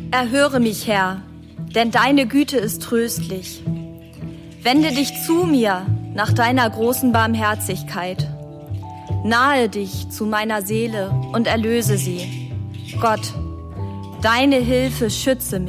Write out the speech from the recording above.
Erhöre mich, Herr, denn deine Güte ist tröstlich. Wende dich zu mir nach deiner großen Barmherzigkeit. Nahe dich zu meiner Seele und erlöse sie. Gott, deine Hilfe schütze mich.